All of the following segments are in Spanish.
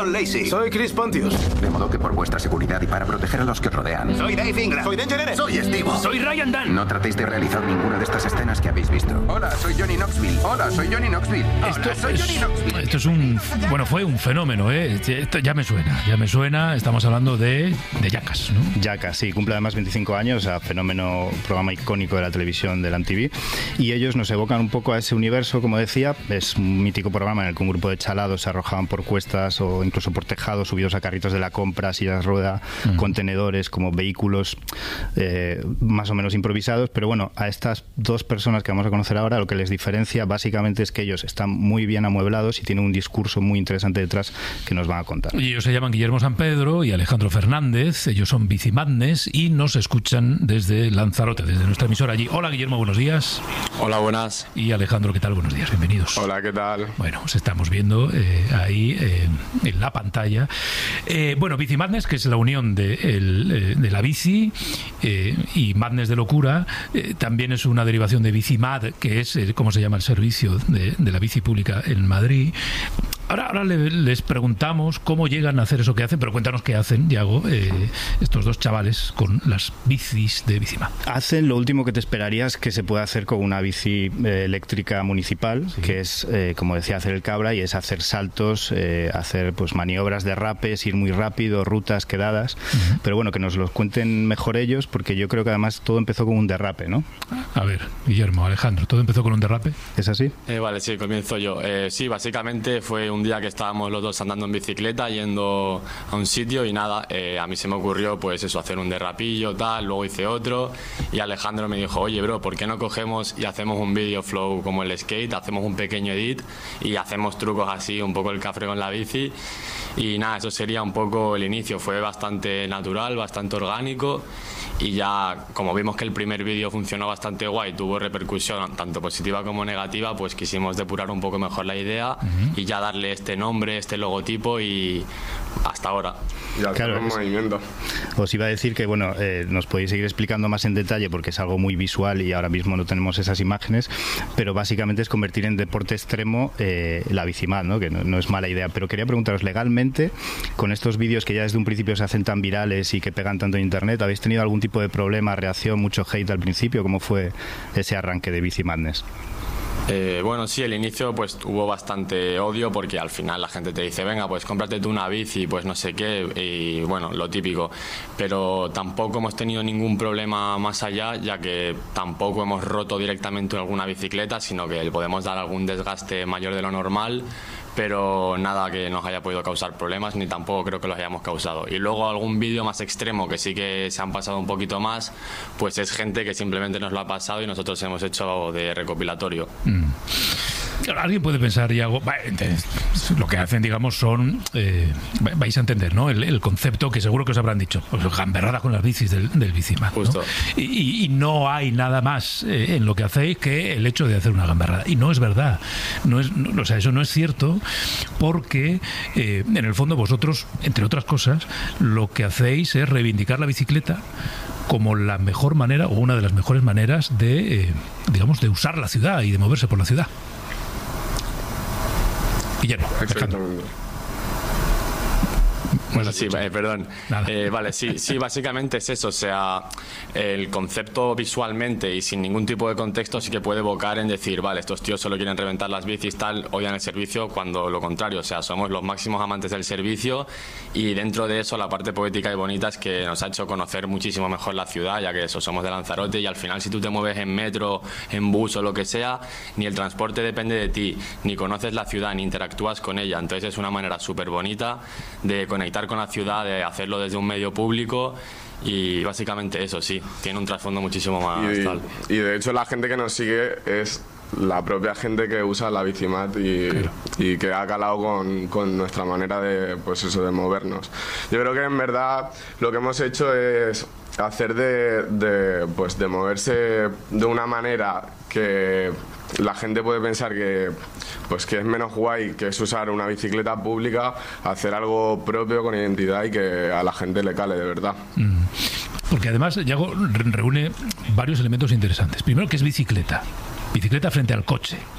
Dalton Lacey. Soy Chris Pontius. De modo que por vuestra seguridad y para proteger a los que os rodean. Soy Dave Ingram. Soy Danger Eren. Soy Steve. Soy Ryan Dunn. No tratéis de realizar ninguna de estas escenas que habéis visto. Hola, soy Johnny Knoxville. Hola, soy Johnny Knoxville. Hola, soy Johnny Knoxville. Esto es fue un fenómeno, Esto ya me suena. Estamos hablando de Jackass, ¿no? Jackass, sí, cumple además 25 años, fenómeno, programa icónico de la televisión de la MTV, y ellos nos evocan un poco a ese universo, como decía. Es un mítico programa en el que un grupo de chalados se arrojaban por cuestas o incluso por tejados, subidos a carritos de la compra, sillas de rueda, contenedores, como vehículos más o menos improvisados. Pero bueno, a estas dos personas que vamos a conocer ahora, lo que les diferencia básicamente es que ellos están muy bien amueblados y tienen un discurso muy interesante detrás que nos van a contar. Y ellos se llaman Guillermo San Pedro y Alejandro Fernández. Ellos son Bici Madness y nos escuchan desde Lanzarote, desde nuestra emisora allí. Hola, Guillermo, buenos días. Hola, buenas. Y Alejandro, ¿qué tal? Buenos días, bienvenidos. Hola, ¿qué tal? Bueno, os estamos viendo ahí en la pantalla. Bueno, Bici Madness, que es la unión de la bici y Madness de locura, también es una derivación de Bici Mad, que es como se llama el servicio de la bici pública en Madrid. Ahora les preguntamos cómo llegan a hacer eso que hacen, pero cuéntanos qué hacen, Yago, estos dos chavales con las bicis de Bicimad. Hacen lo último que te esperarías que se puede hacer con una bici eléctrica municipal, sí, que es, como decía, hacer el cabra, y es hacer saltos, hacer pues maniobras, derrapes, ir muy rápido, rutas quedadas. Pero bueno, que nos lo cuenten mejor ellos, porque yo creo que además todo empezó con un derrape, ¿no? A ver, Guillermo, Alejandro, ¿todo empezó con un derrape? ¿Es así? Vale, sí, comienzo yo. Sí, básicamente fue un día que estábamos los dos andando en bicicleta, yendo a un sitio, y nada, a mí se me ocurrió pues eso, hacer un derrapillo, tal, luego hice otro, y Alejandro me dijo, oye bro, ¿por qué no cogemos y hacemos un video flow como el skate, hacemos un pequeño edit y hacemos trucos así, un poco el cafre con la bici? Y nada, eso sería un poco el inicio. Fue bastante natural, bastante orgánico, y ya como vimos que el primer vídeo funcionó bastante guay, tuvo repercusión tanto positiva como negativa, pues quisimos depurar un poco mejor la idea y ya darle este nombre, este logotipo, y hasta ahora. Ya claro, un movimiento. Os iba a decir que bueno, nos podéis seguir explicando más en detalle porque es algo muy visual y ahora mismo no tenemos esas imágenes, pero básicamente es convertir en deporte extremo la Bicimad, ¿no? Que no es mala idea. Pero quería preguntaros, legalmente, con estos vídeos que ya desde un principio se hacen tan virales y que pegan tanto en internet, ¿habéis tenido algún tipo de problema, reacción, mucho hate al principio? ¿Cómo fue ese arranque de Bici Madness? Bueno, sí, el inicio pues hubo bastante odio, porque al final la gente te dice, venga, pues cómprate tú una bici, pues no sé qué, y bueno, lo típico. Pero tampoco hemos tenido ningún problema más allá, ya que tampoco hemos roto directamente alguna bicicleta, sino que le podemos dar algún desgaste mayor de lo normal, pero nada que nos haya podido causar problemas, ni tampoco creo que los hayamos causado. Y luego algún vídeo más extremo que sí que se han pasado un poquito más, pues es gente que simplemente nos lo ha pasado y nosotros hemos hecho de recopilatorio. Alguien puede pensar, Iago, lo que hacen, digamos, son, vais a entender, ¿no? El concepto que seguro que os habrán dicho, pues, gamberrada con las bicis del Bicimad, ¿no? Justo. Y no hay nada más en lo que hacéis que el hecho de hacer una gamberrada. Y no es verdad. O sea, eso no es cierto, porque en el fondo vosotros, entre otras cosas, lo que hacéis es reivindicar la bicicleta como la mejor manera, o una de las mejores maneras de, digamos, de usar la ciudad y de moverse por la ciudad. Guillermo, exactamente. Bueno, sí, perdón. Vale, sí, básicamente es eso. O sea, el concepto visualmente y sin ningún tipo de contexto sí que puede evocar en decir, vale, estos tíos solo quieren reventar las bicis, tal, odian el servicio, cuando lo contrario. O sea, somos los máximos amantes del servicio, y dentro de eso la parte poética y bonita es que nos ha hecho conocer muchísimo mejor la ciudad, ya que eso, somos de Lanzarote, y al final si tú te mueves en metro, en bus o lo que sea, ni el transporte depende de ti, ni conoces la ciudad, ni interactúas con ella. Entonces es una manera súper bonita de conectar con la ciudad, de hacerlo desde un medio público, y básicamente eso, sí, tiene un trasfondo muchísimo más tal. Y de hecho la gente que nos sigue es la propia gente que usa la Bicimad y que ha calado con nuestra manera de, pues eso, de movernos. Yo creo que en verdad lo que hemos hecho es hacer de moverse de una manera que la gente puede pensar que es menos guay, que es usar una bicicleta pública, hacer algo propio con identidad y que a la gente le cale de verdad. Porque además Yago reúne varios elementos interesantes. Primero, que es bicicleta frente al coche.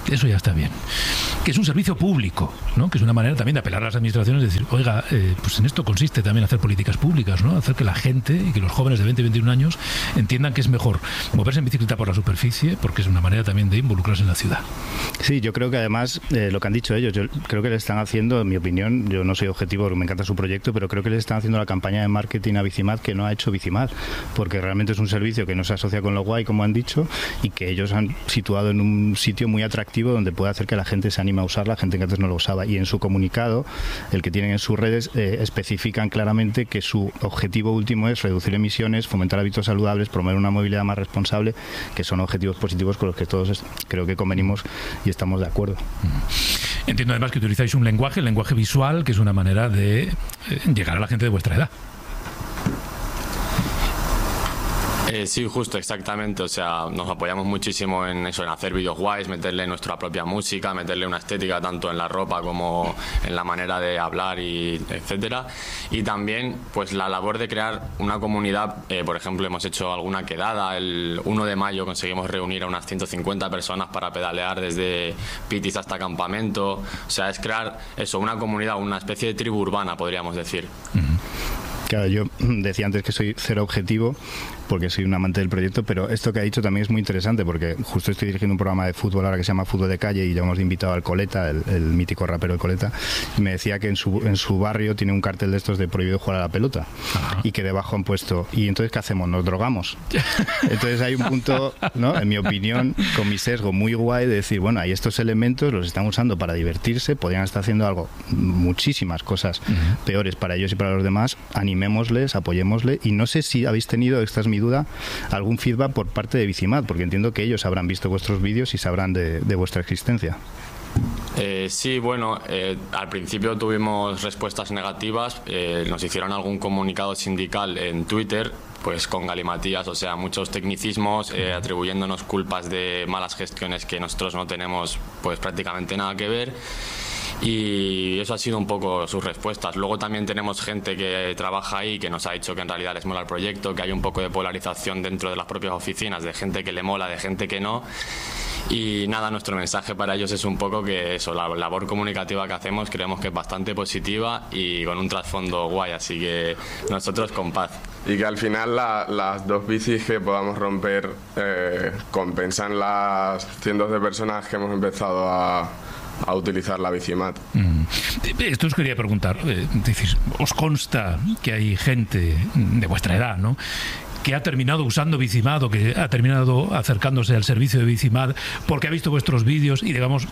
eso ya está bien. Que es un servicio público, ¿no? Que es una manera también de apelar a las administraciones, de decir, oiga, pues en esto consiste también hacer políticas públicas, ¿no? Hacer que la gente y que los jóvenes de 20 y 21 años entiendan que es mejor moverse en bicicleta por la superficie, porque es una manera también de involucrarse en la ciudad. Sí, yo creo que además lo que han dicho ellos, yo creo que le están haciendo, en mi opinión, yo no soy objetivo, me encanta su proyecto, pero creo que le están haciendo la campaña de marketing a Bicimad que no ha hecho Bicimad, porque realmente es un servicio que no se asocia con lo guay, como han dicho, y que ellos han situado en un sitio muy atractivo donde puede hacer que la gente se anime a usarla, gente que antes no lo usaba. Y en su comunicado, el que tienen en sus redes, especifican claramente que su objetivo último es reducir emisiones, fomentar hábitos saludables, promover una movilidad más responsable, que son objetivos positivos con los que todos creo que convenimos y estamos de acuerdo. Entiendo además que utilizáis un lenguaje, el lenguaje visual, que es una manera de llegar a la gente de vuestra edad. Sí, justo, exactamente. O sea, nos apoyamos muchísimo en eso, en hacer vídeos guays, meterle nuestra propia música, meterle una estética tanto en la ropa como en la manera de hablar y etcétera. Y también, pues la labor de crear una comunidad. Por ejemplo, hemos hecho alguna quedada. El 1 de mayo conseguimos reunir a unas 150 personas para pedalear desde Pitis hasta Campamento. O sea, es crear eso, una comunidad, una especie de tribu urbana, podríamos decir. Claro, yo decía antes que soy cero objetivo porque soy un amante del proyecto, pero esto que ha dicho también es muy interesante porque justo estoy dirigiendo un programa de fútbol ahora que se llama Fútbol de Calle y ya hemos invitado al Coleta, el mítico rapero El Coleta, y me decía que en su barrio tiene un cartel de estos de prohibido jugar a la pelota. Ajá. Y que debajo han puesto, ¿y entonces qué hacemos? ¿Nos drogamos? Entonces hay un punto, ¿no?, en mi opinión, con mi sesgo muy guay de decir, bueno, hay estos elementos, los están usando para divertirse, podrían estar haciendo algo, muchísimas cosas peores para ellos y para los demás, animémosles, apoyémosle, y no sé si habéis tenido, esta es mi duda, algún feedback por parte de Bicimad, porque entiendo que ellos habrán visto vuestros vídeos y sabrán de vuestra existencia. Sí, bueno, al principio tuvimos respuestas negativas, nos hicieron algún comunicado sindical en Twitter, pues con galimatías, o sea, muchos tecnicismos, atribuyéndonos culpas de malas gestiones que nosotros no tenemos pues prácticamente nada que ver. Y eso ha sido un poco sus respuestas. Luego también tenemos gente que trabaja ahí que nos ha dicho que en realidad les mola el proyecto, que hay un poco de polarización dentro de las propias oficinas, de gente que le mola, de gente que no. Y nada, nuestro mensaje para ellos es un poco que eso, la labor comunicativa que hacemos creemos que es bastante positiva y con un trasfondo guay, así que nosotros con paz. Y que al final las dos bicis que podamos romper compensan las cientos de personas que hemos empezado a utilizar la Bicimad. Esto os quería preguntar, decís, ¿os consta que hay gente de vuestra edad, ¿no?, que ha terminado usando Bicimad o que ha terminado acercándose al servicio de Bicimad porque ha visto vuestros vídeos y, digamos,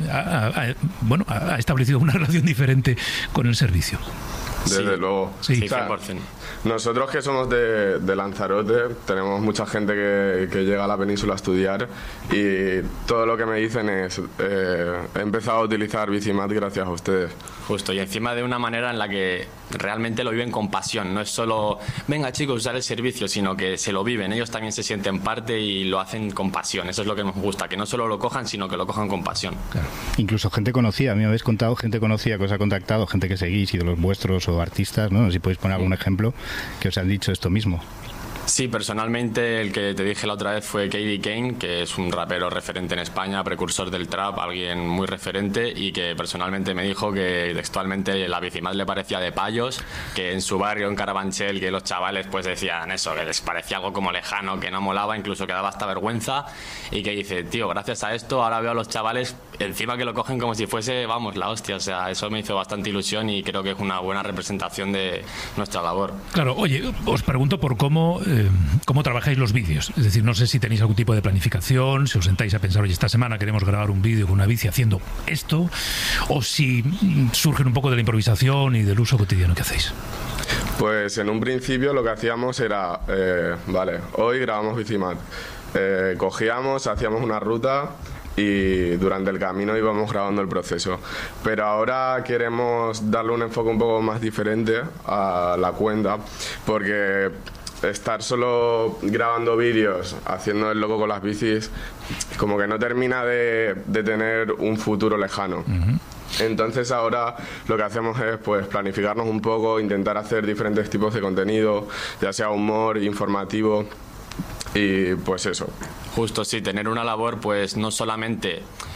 ha establecido una relación diferente con el servicio? Desde luego. Sí, o sea, 100%. Nosotros que somos de Lanzarote, tenemos mucha gente que llega a la península a estudiar y todo lo que me dicen es he empezado a utilizar Bicimad gracias a ustedes. Justo, y encima de una manera en la que realmente lo viven con pasión. No es solo, venga chicos, usar el servicio, sino que se lo viven. Ellos también se sienten parte y lo hacen con pasión. Eso es lo que nos gusta, que no solo lo cojan, sino que lo cojan con pasión. Claro. Incluso gente conocida, a mí me habéis contado gente conocida que os ha contactado, gente que seguís y de los vuestros o artistas, ¿no? Si podéis poner algún ejemplo que os han dicho esto mismo. Sí, personalmente el que te dije la otra vez fue Katie Kane, que es un rapero referente en España, precursor del trap, alguien muy referente y que personalmente me dijo que textualmente la Bicimad le parecía de payos, que en su barrio, en Carabanchel, que los chavales pues decían eso, que les parecía algo como lejano, que no molaba, incluso que daba hasta vergüenza, y que dice, tío, gracias a esto ahora veo a los chavales encima que lo cogen como si fuese, vamos, la hostia. O sea, eso me hizo bastante ilusión y creo que es una buena representación de nuestra labor. Claro, oye, os pregunto por cómo trabajáis los vídeos. Es decir, no sé si tenéis algún tipo de planificación, si os sentáis a pensar, oye, esta semana queremos grabar un vídeo con una bici haciendo esto, o si surgen un poco de la improvisación y del uso cotidiano que hacéis. Pues en un principio lo que hacíamos era, vale, hoy grabamos Bicimad. Cogíamos, hacíamos una ruta y durante el camino íbamos grabando el proceso. Pero ahora queremos darle un enfoque un poco más diferente a la cuenta, porque estar solo grabando vídeos, haciendo el loco con las bicis, como que no termina de tener un futuro lejano. Entonces ahora lo que hacemos es pues planificarnos un poco, intentar hacer diferentes tipos de contenido, ya sea humor, informativo y pues eso. Justo, sí, tener una labor pues no solamente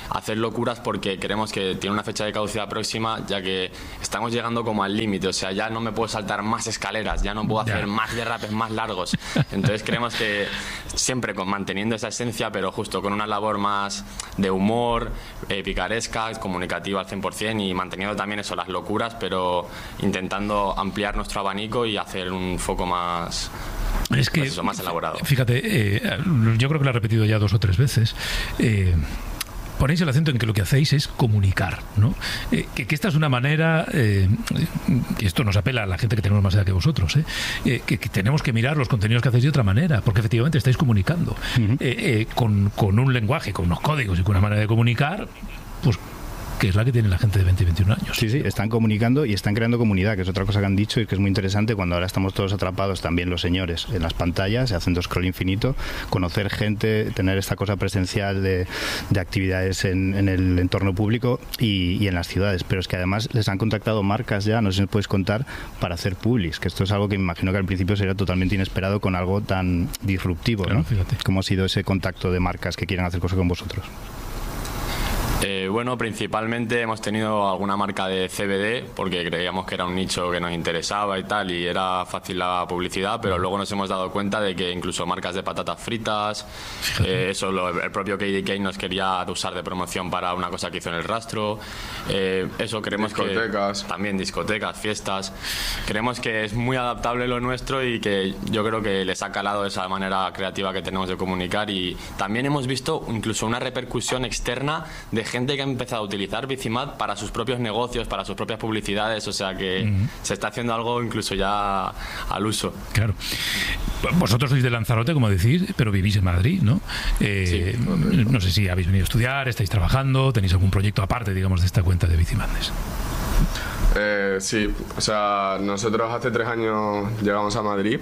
hacer locuras porque creemos que tiene una fecha de caducidad próxima, ya que estamos llegando como al límite, o sea, ya no me puedo saltar más escaleras, ya no puedo hacer más derrapes más largos. Entonces creemos que siempre manteniendo esa esencia, pero justo con una labor más de humor, picaresca, comunicativa al 100%, y manteniendo también eso, las locuras, pero intentando ampliar nuestro abanico y hacer un foco más... Es que, pues eso, más elaborado. Fíjate, yo creo que lo he repetido ya 2 o 3 veces. Ponéis el acento en que lo que hacéis es comunicar, ¿no? Que esta es una manera, y esto nos apela a la gente que tenemos más edad que vosotros, que tenemos que mirar los contenidos que hacéis de otra manera, porque efectivamente estáis comunicando con un lenguaje, con unos códigos y con una manera de comunicar, pues que es la que tiene la gente de 20 y 21 años. Sí, están comunicando y están creando comunidad, que es otra cosa que han dicho y que es muy interesante cuando ahora estamos todos atrapados, también los señores, en las pantallas, haciendo scroll infinito, conocer gente, tener esta cosa presencial de actividades en el entorno público y en las ciudades. Pero es que además les han contactado marcas ya, no sé si nos podéis contar, para hacer publis, que esto es algo que me imagino que al principio sería totalmente inesperado con algo tan disruptivo, claro, ¿no? Fíjate. ¿Cómo ha sido ese contacto de marcas que quieren hacer cosas con vosotros? Bueno, principalmente hemos tenido alguna marca de CBD porque creíamos que era un nicho que nos interesaba y tal, y era fácil la publicidad, pero luego nos hemos dado cuenta de que incluso marcas de patatas fritas, el propio KDK nos quería usar de promoción para una cosa que hizo en El Rastro. Eso creemos discotecas. Que también discotecas, fiestas. Creemos que es muy adaptable lo nuestro y que yo creo que les ha calado esa manera creativa que tenemos de comunicar, y también hemos visto incluso una repercusión externa de gente que ha empezado a utilizar Bicimad para sus propios negocios, para sus propias publicidades, o sea que se está haciendo algo incluso ya al uso. Claro. Vosotros sois de Lanzarote, como decís, pero vivís en Madrid, ¿no? Sí. No sé si habéis venido a estudiar, estáis trabajando, tenéis algún proyecto aparte, digamos, de esta cuenta de Bicimadness. Sí, o sea, nosotros hace 3 años llegamos a Madrid.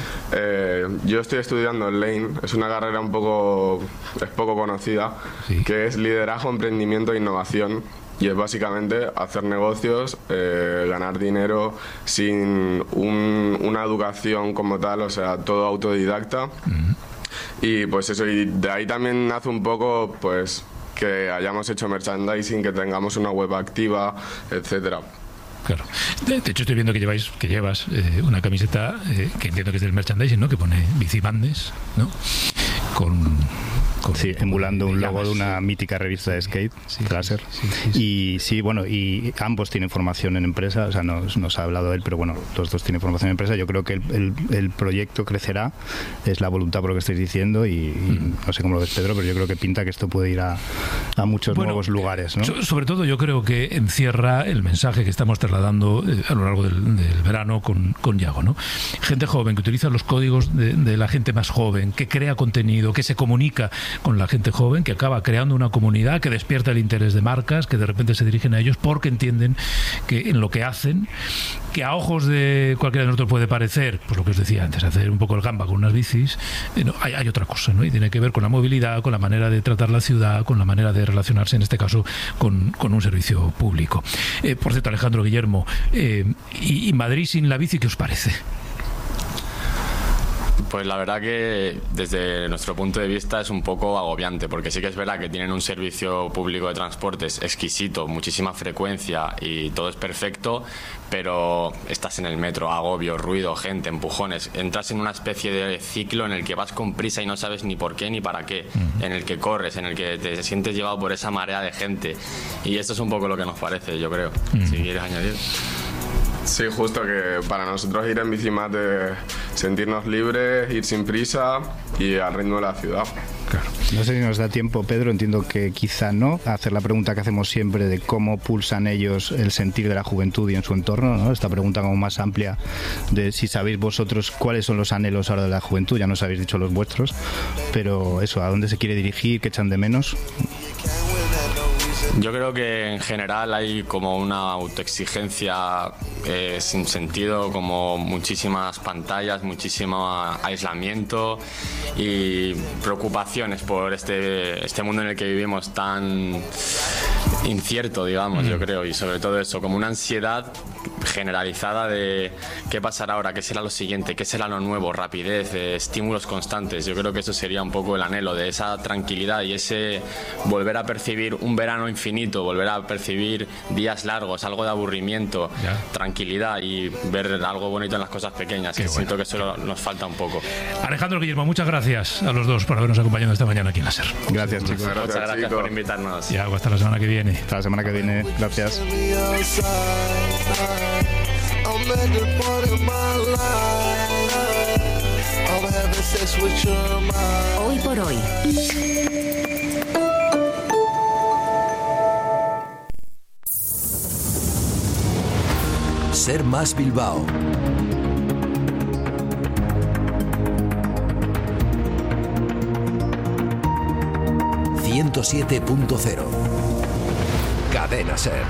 Yo estoy estudiando en Lane, es una carrera poco conocida, sí, que es liderazgo, emprendimiento e innovación. Y es básicamente hacer negocios, ganar dinero sin una educación como tal, o sea, todo autodidacta. Y pues eso, y de ahí también nace un poco, pues, que hayamos hecho merchandising, que tengamos una web activa, etcétera. Claro. De hecho, estoy viendo que llevas una camiseta que entiendo que es del merchandising, ¿no? Que pone Bicimadness, ¿no? Sí, emulando un logo de una mítica revista de skate, Tracer. Y sí, bueno, y ambos tienen formación en empresa, o sea, nos ha hablado él, pero bueno, los dos tienen formación en empresa. Yo creo que el proyecto crecerá, es la voluntad por lo que estáis diciendo, y no sé cómo lo ves, Pedro, pero yo creo que pinta que esto puede ir a muchos nuevos lugares, ¿no? Sobre todo yo creo que encierra el mensaje que estamos trasladando a lo largo del verano con Yago, ¿no? Gente joven que utiliza los códigos de la gente más joven, que crea contenido, que se comunica con la gente joven, que acaba creando una comunidad, que despierta el interés de marcas, que de repente se dirigen a ellos porque entienden que en lo que hacen, que a ojos de cualquiera de nosotros puede parecer, pues lo que os decía antes, hacer un poco el gamba con unas bicis, no, hay otra cosa, ¿no? Y tiene que ver con la movilidad, con la manera de tratar la ciudad, con la manera de relacionarse, en este caso, con un servicio público. Por cierto, Alejandro, Guillermo, ¿y Madrid sin la bici qué os parece? Pues la verdad que desde nuestro punto de vista es un poco agobiante, porque sí que es verdad que tienen un servicio público de transportes exquisito, muchísima frecuencia y todo es perfecto, pero estás en el metro, agobio, ruido, gente, empujones, entras en una especie de ciclo en el que vas con prisa y no sabes ni por qué ni para qué, en el que corres, en el que te sientes llevado por esa marea de gente, y esto es un poco lo que nos parece, yo creo. Si quieres añadir. Sí, justo, que para nosotros ir en Bicimad es sentirnos libres, ir sin prisa y al ritmo de la ciudad. Claro. No sé si nos da tiempo, Pedro, entiendo que quizá no, a hacer la pregunta que hacemos siempre de cómo pulsan ellos el sentir de la juventud y en su entorno, ¿no? Esta pregunta como más amplia de si sabéis vosotros cuáles son los anhelos ahora de la juventud, ya nos habéis dicho los vuestros, pero eso, ¿a dónde se quiere dirigir? ¿Qué echan de menos? Yo creo que en general hay como una autoexigencia sin sentido, como muchísimas pantallas, muchísimo aislamiento y preocupaciones por este mundo en el que vivimos tan incierto, digamos, yo creo, y sobre todo eso, como una ansiedad generalizada de qué pasará ahora, qué será lo siguiente, qué será lo nuevo, rapidez, estímulos constantes. Yo creo que eso sería un poco el anhelo de esa tranquilidad y ese volver a percibir un verano infinito, volver a percibir días largos, algo de aburrimiento, tranquilidad y ver algo bonito en las cosas pequeñas. Siento que eso nos falta un poco. Alejandro, Guillermo, muchas gracias a los dos por habernos acompañado esta mañana aquí en la SER. Gracias, chicos. Muchas gracias por invitarnos. Y hasta la semana que viene. Hasta la semana que viene. Gracias. Hoy por hoy. Ser Más Bilbao. ...107.0... Cadena SER.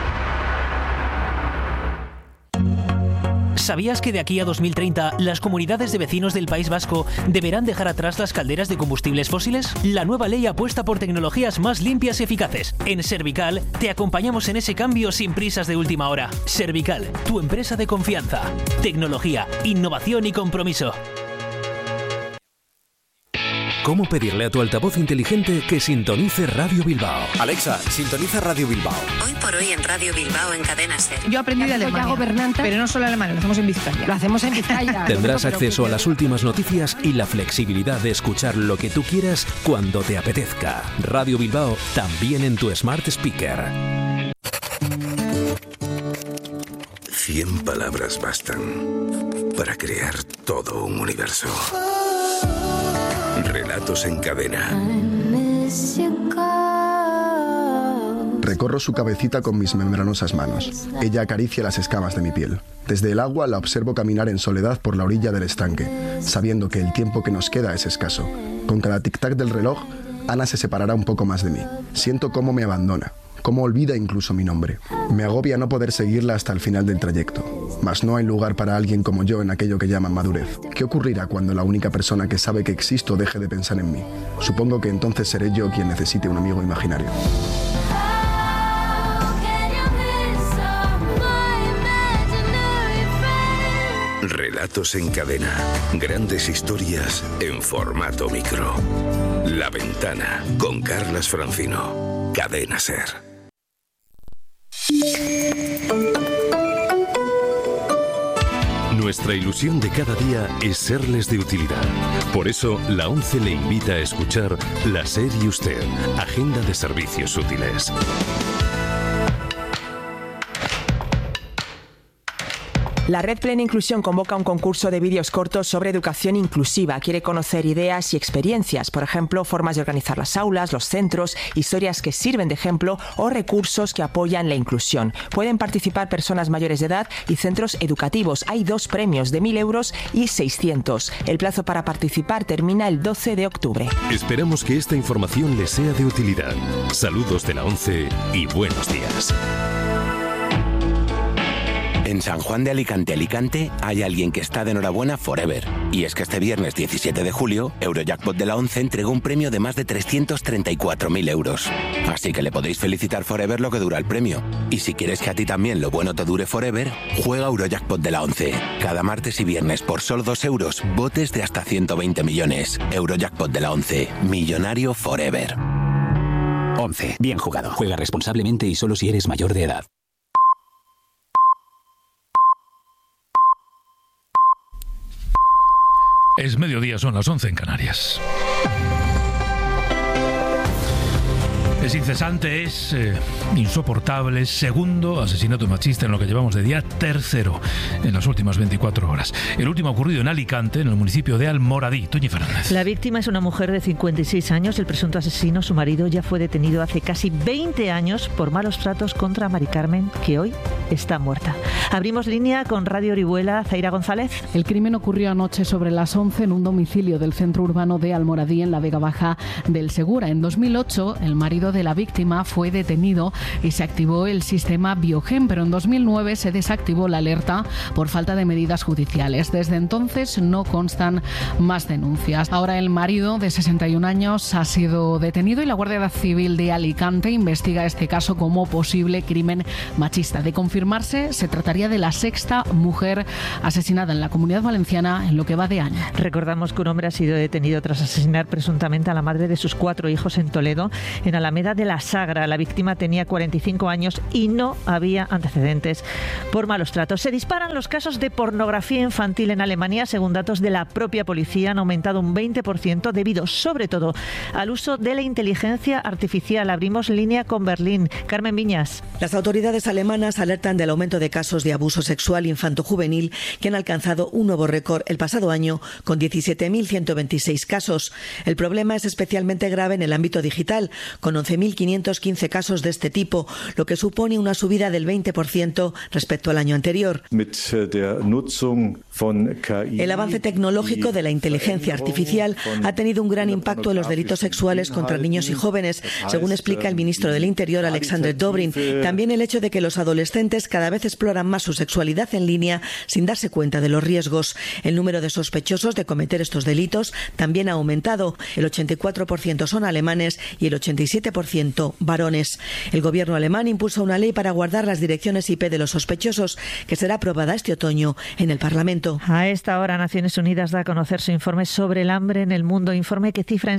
¿Sabías que de aquí a 2030 las comunidades de vecinos del País Vasco deberán dejar atrás las calderas de combustibles fósiles? La nueva ley apuesta por tecnologías más limpias y eficaces. En Servical te acompañamos en ese cambio sin prisas de última hora. Servical, tu empresa de confianza. Tecnología, innovación y compromiso. ¿Cómo pedirle a tu altavoz inteligente que sintonice Radio Bilbao? Alexa, sintoniza Radio Bilbao. Hoy por hoy en Radio Bilbao en Cadena SER. Yo aprendí de Alemania, pero no solo alemán, lo hacemos en Vizcaya. Lo hacemos en Vizcaya. Tendrás acceso a las últimas noticias y la flexibilidad de escuchar lo que tú quieras cuando te apetezca. Radio Bilbao también en tu Smart Speaker. 100 palabras bastan para crear todo un universo. Relatos en cadena. Recorro su cabecita con mis membranosas manos. Ella acaricia las escamas de mi piel. Desde el agua la observo caminar en soledad por la orilla del estanque, sabiendo que el tiempo que nos queda es escaso. Con cada tic-tac del reloj, Ana se separará un poco más de mí. Siento cómo me abandona, cómo olvida incluso mi nombre. Me agobia no poder seguirla hasta el final del trayecto. Mas no hay lugar para alguien como yo en aquello que llaman madurez. ¿Qué ocurrirá cuando la única persona que sabe que existo deje de pensar en mí? Supongo que entonces seré yo quien necesite un amigo imaginario. Relatos en cadena. Grandes historias en formato micro. La Ventana, con Carlas Francino. Cadena SER. Nuestra ilusión de cada día es serles de utilidad. Por eso, la ONCE le invita a escuchar La SER y Usted, Agenda de Servicios Útiles. La Red Plena Inclusión convoca un concurso de vídeos cortos sobre educación inclusiva. Quiere conocer ideas y experiencias, por ejemplo, formas de organizar las aulas, los centros, historias que sirven de ejemplo o recursos que apoyan la inclusión. Pueden participar personas mayores de edad y centros educativos. Hay 2 premios de 1.000 euros y 600. El plazo para participar termina el 12 de octubre. Esperamos que esta información les sea de utilidad. Saludos de la ONCE y buenos días. En San Juan de Alicante, hay alguien que está de enhorabuena forever. Y es que este viernes 17 de julio, Eurojackpot de la ONCE entregó un premio de más de 334.000 euros. Así que le podéis felicitar forever lo que dura el premio. Y si quieres que a ti también lo bueno te dure forever, juega Eurojackpot de la ONCE. Cada martes y viernes por solo 2 euros, botes de hasta 120 millones. Eurojackpot de la ONCE, millonario forever. 11. Bien jugado. Juega responsablemente y solo si eres mayor de edad. Es mediodía, son las 11 en Canarias. Es incesante, es insoportable. Segundo asesinato machista en lo que llevamos de día. Tercero en las últimas 24 horas. El último ocurrido en Alicante, en el municipio de Almoradí. Toñi Fernández. La víctima es una mujer de 56 años. El presunto asesino, su marido, ya fue detenido hace casi 20 años por malos tratos contra Mari Carmen, que hoy está muerta. Abrimos línea con Radio Orihuela. Zaira González. El crimen ocurrió anoche sobre las 11 en un domicilio del centro urbano de Almoradí, en la Vega Baja del Segura. En 2008, el marido de la víctima fue detenido y se activó el sistema Biogen, pero en 2009 se desactivó la alerta por falta de medidas judiciales. Desde entonces no constan más denuncias. Ahora el marido de 61 años ha sido detenido y la Guardia Civil de Alicante investiga este caso como posible crimen machista. De confirmarse, se trataría de la sexta mujer asesinada en la Comunidad Valenciana en lo que va de año. Recordamos que un hombre ha sido detenido tras asesinar presuntamente a la madre de sus 4 hijos en Toledo, en Alameda de la Sagra. La víctima tenía 45 años y no había antecedentes por malos tratos. Se disparan los casos de pornografía infantil en Alemania. Según datos de la propia policía, han aumentado un 20% debido sobre todo al uso de la inteligencia artificial. Abrimos línea con Berlín. Carmen Viñas. Las autoridades alemanas alertan del aumento de casos de abuso sexual infanto-juvenil que han alcanzado un nuevo récord el pasado año con 17.126 casos. El problema es especialmente grave en el ámbito digital, con 11.515 casos de este tipo, lo que supone una subida del 20% respecto al año anterior. El avance tecnológico de la inteligencia artificial ha tenido un gran impacto en los delitos sexuales contra niños y jóvenes, según explica el ministro del Interior, Alexander Dobrin. También el hecho de que los adolescentes cada vez exploran más su sexualidad en línea sin darse cuenta de los riesgos. El número de sospechosos de cometer estos delitos también ha aumentado. El 84% son alemanes y el 87% varones. El gobierno alemán impulsa una ley para guardar las direcciones IP de los sospechosos, que será aprobada este otoño en el Parlamento. A esta hora, Naciones Unidas da a conocer su informe sobre el hambre en el mundo, informe que cifra en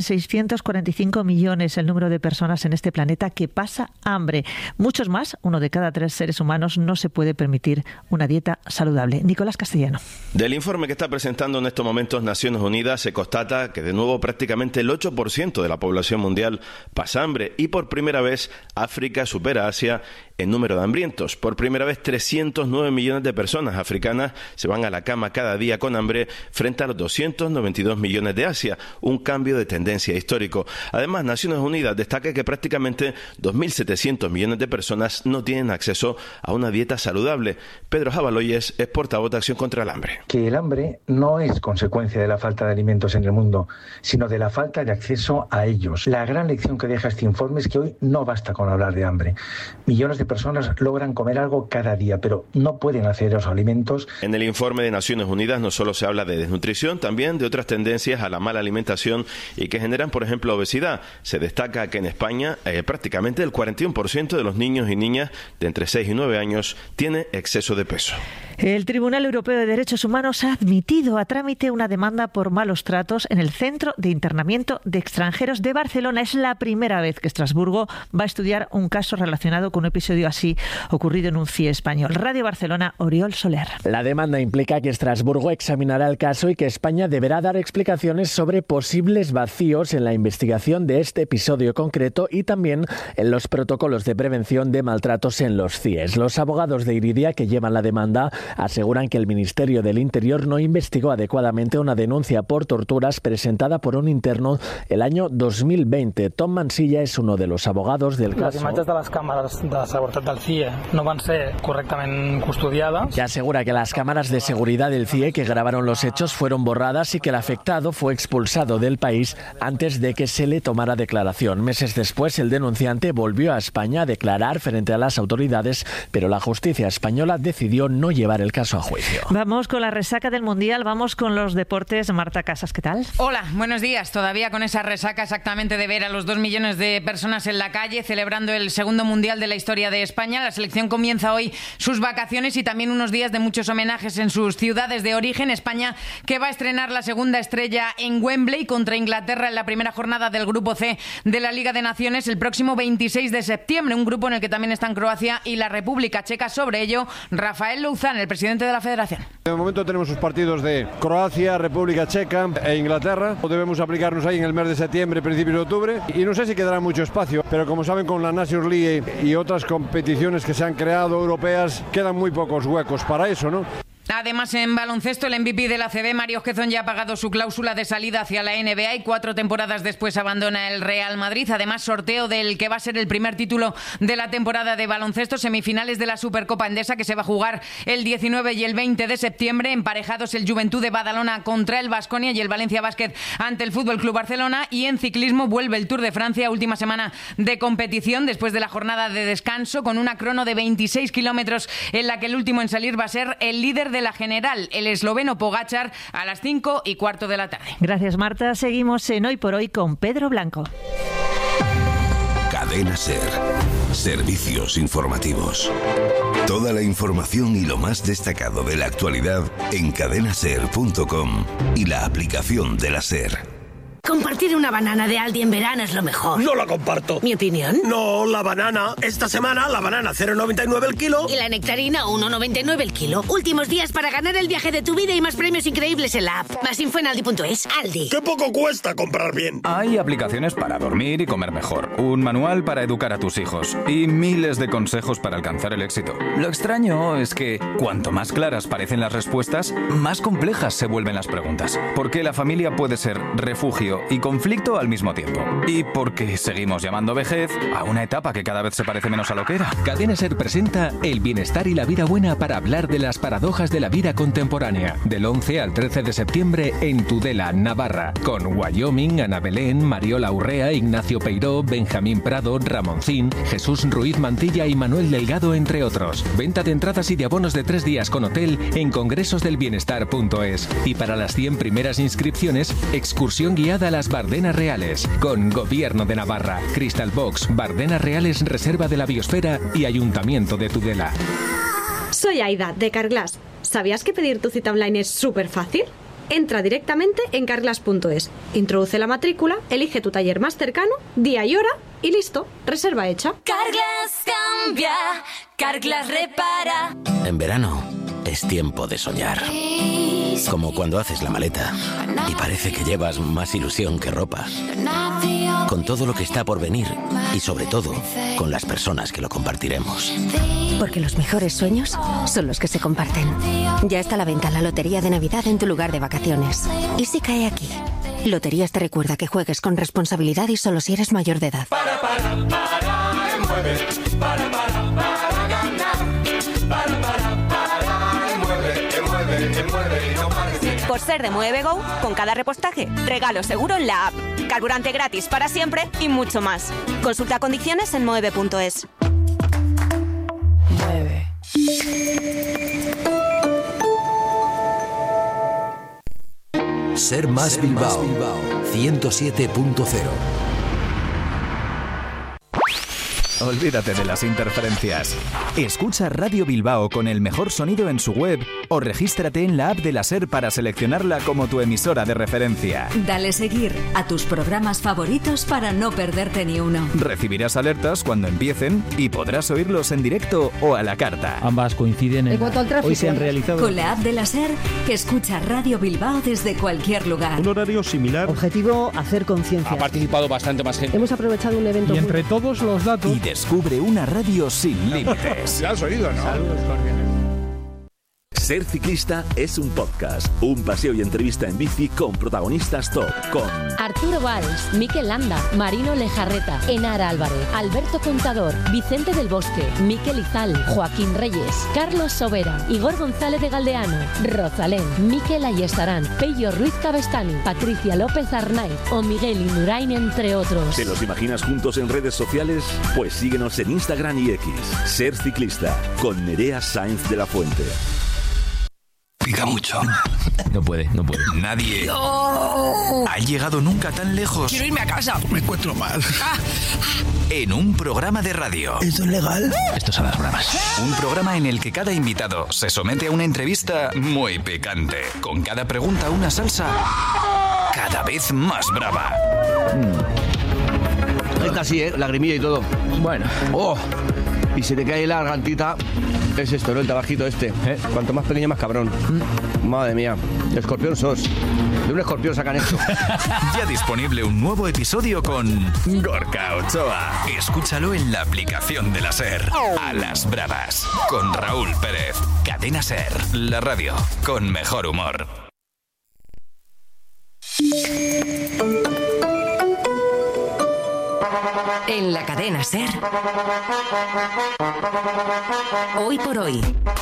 645 millones el número de personas en este planeta que pasa hambre. Muchos más, 1 de cada 3 seres humanos no se puede permitir una dieta saludable. Nicolás Castellano. Del informe que está presentando en estos momentos Naciones Unidas se constata que de nuevo prácticamente el 8% de la población mundial pasa hambre y por primera vez África supera a Asia en número de hambrientos. Por primera vez 309 millones de personas africanas se van a la cama cada día con hambre frente a los 292 millones de Asia, un cambio de tendencia histórico. Además, Naciones Unidas destaca que prácticamente 2.700 millones de personas no tienen acceso a una dieta saludable. Pedro Jabaloyes es portavoz de Acción contra el Hambre. Que el hambre no es consecuencia de la falta de alimentos en el mundo, sino de la falta de acceso a ellos. La gran lección que deja este informe es que hoy no basta con hablar de hambre. Millones de personas logran comer algo cada día, pero no pueden acceder a los alimentos. En el informe de Naciones Unidas no solo se habla de desnutrición, también de otras tendencias a la mala alimentación y que generan, por ejemplo, obesidad. Se destaca que en España prácticamente el 41% de los niños y niñas de entre 6 y 9 años tiene exceso de peso. El Tribunal Europeo de Derechos Humanos ha admitido a trámite una demanda por malos tratos en el Centro de Internamiento de Extranjeros de Barcelona. Es la primera vez que Estrasburgo va a estudiar un caso relacionado con un episodio así ocurrido en un CIE español. Radio Barcelona, Oriol Soler. La demanda implica que Estrasburgo examinará el caso y que España deberá dar explicaciones sobre posibles vacíos en la investigación de este episodio concreto y también en los protocolos de prevención de maltratos en los CIEs. Los abogados de Iridia que llevan la demanda aseguran que el Ministerio del Interior no investigó adecuadamente una denuncia por torturas presentada por un interno el año 2020. Tom Mansilla es uno de los abogados del caso. Les imatges de les càmeres de seguretat del CIE no van ser correctament custodiades. Que asegura que las cámaras de seguridad del CIE que grabaron los hechos fueron borradas y que el afectado fue expulsado del país antes de que se le tomara declaración. Meses después, el denunciante volvió a España a declarar frente a las autoridades, pero la justicia española decidió no llevar el caso a juicio. Vamos con la resaca del Mundial, vamos con los deportes. Marta Casas, ¿qué tal? Hola, buenos días. Todavía con esa resaca exactamente de ver a los 2 millones de personas en la calle celebrando el segundo Mundial de la historia de España. La selección comienza hoy sus vacaciones y también unos días de muchos homenajes en sus ciudades de origen. España que va a estrenar la segunda estrella en Wembley contra Inglaterra en la primera jornada del Grupo C de la Liga de Naciones el próximo 26 de septiembre. Un grupo en el que también están Croacia y la República Checa. Sobre ello, Rafael Louzán, el presidente de la Federación. De momento tenemos sus partidos de Croacia, República Checa e Inglaterra. Debemos aplicarnos ahí en el mes de septiembre, principios de octubre. Y no sé si quedará mucho espacio, pero como saben, con la Nations League y otras competiciones que se han creado europeas, quedan muy pocos huecos para eso, ¿no? Además, en baloncesto, el MVP de la ACB, Mario Gezón, ya ha pagado su cláusula de salida hacia la NBA y 4 temporadas después abandona el Real Madrid. Además, sorteo del que va a ser el primer título de la temporada de baloncesto, semifinales de la Supercopa Endesa, que se va a jugar el 19 y el 20 de septiembre. Emparejados el Juventud de Badalona contra el Baskonia y el Valencia Basket ante el Fútbol Club Barcelona. Y en ciclismo vuelve el Tour de Francia, última semana de competición después de la jornada de descanso, con una crono de 26 kilómetros en la que el último en salir va a ser el líder de la general, el esloveno Pogačar, a las 5:15 de la tarde. Gracias, Marta. Seguimos en Hoy por Hoy con Pedro Blanco. Cadena SER. Servicios informativos. Toda la información y lo más destacado de la actualidad en cadenaser.com y la aplicación de la SER. Compartir una banana de Aldi en verano es lo mejor. No la comparto. ¿Mi opinión? No, la banana. Esta semana la banana 0,99 el kilo. Y la nectarina 1,99 el kilo. Últimos días para ganar el viaje de tu vida y más premios increíbles en la app. Más info en aldi.es. Aldi. ¡Qué poco cuesta comprar bien! Hay aplicaciones para dormir y comer mejor, un manual para educar a tus hijos y miles de consejos para alcanzar el éxito. Lo extraño es que cuanto más claras parecen las respuestas, más complejas se vuelven las preguntas. Porque la familia puede ser refugio y conflicto al mismo tiempo. Y porque seguimos llamando vejez a una etapa que cada vez se parece menos a lo que era. Cadena SER presenta El bienestar y la vida buena para hablar de las paradojas de la vida contemporánea. Del 11 al 13 de septiembre en Tudela, Navarra. Con Wyoming, Ana Belén, Mariola Urrea, Ignacio Peiró, Benjamín Prado, Ramoncín, Jesús Ruiz Mantilla y Manuel Delgado, entre otros. Venta de entradas y de abonos de 3 días con hotel en congresosdelbienestar.es. Y para las 100 primeras inscripciones, excursión guiada a las Bardenas Reales, con Gobierno de Navarra, Crystal Box, Bardenas Reales, Reserva de la Biosfera y Ayuntamiento de Tudela. Soy Aida, de Carglass. ¿Sabías que pedir tu cita online es súper fácil? Entra directamente en carglass.es, introduce la matrícula, elige tu taller más cercano, día y hora y listo, reserva hecha. Carglass cambia, Carglass repara. En verano es tiempo de soñar. Como cuando haces la maleta y parece que llevas más ilusión que ropa. Con todo lo que está por venir y sobre todo con las personas que lo compartiremos. Porque los mejores sueños son los que se comparten. Ya está a la venta la Lotería de Navidad en tu lugar de vacaciones. ¿Y si cae aquí? Loterías te recuerda que juegues con responsabilidad y solo si eres mayor de edad. Para ganar. Por ser de Mueve.Go, con cada repostaje, regalo seguro en la app, carburante gratis para siempre y mucho más. Consulta condiciones en Mueve.es. Mueve. Ser Más Bilbao 107.0. Olvídate de las interferencias. Escucha Radio Bilbao con el mejor sonido en su web o regístrate en la app de la SER para seleccionarla como tu emisora de referencia. Dale seguir a tus programas favoritos para no perderte ni uno. Recibirás alertas cuando empiecen y podrás oírlos en directo o a la carta. Ambas coinciden en cuanto al tráfico, hoy se han realizado. Con la app de la SER, escucha Radio Bilbao desde cualquier lugar. Un horario similar. Objetivo, hacer conciencia. Ha participado bastante más gente. Hemos aprovechado un evento. Y entre todos los datos. Y descubre una radio sin límites. ¿Ya has oído, no? Saludos cordiales. Ser ciclista es un podcast, un paseo y entrevista en bici con protagonistas top, con Arturo Valls, Mikel Landa, Marino Lejarreta, Enara Álvarez, Alberto Contador, Vicente del Bosque, Mikel Izal, Joaquín Reyes, Carlos Sobera, Igor González de Galdeano, Rosalén, Mikel Ayestarán, Pello Ruiz Cabestani, Patricia López Arnaiz o Miguel Indurain, entre otros. ¿Te los imaginas juntos en redes sociales? Pues síguenos en Instagram y X. Ser ciclista con Nerea Sáenz de la Fuente. Pica mucho. No puede. Nadie ha llegado nunca tan lejos. Quiero irme a casa. Me encuentro mal. En un programa de radio. ¿Esto es legal? Esto son las bromas. Un programa en el que cada invitado se somete a una entrevista muy picante. Con cada pregunta una salsa cada vez más brava. Esta sí, lagrimilla y todo. Bueno. Oh. y se te cae la gargantita, es esto, ¿no? El tabajito este. Cuanto más pequeño, más cabrón. Madre mía, de escorpión sos. De un escorpión sacan esto. Ya disponible un nuevo episodio con Gorka Ochoa. Escúchalo en la aplicación de la SER. A las bravas. Con Raúl Pérez. Cadena SER. La radio con mejor humor. En la cadena SER. Hoy por hoy.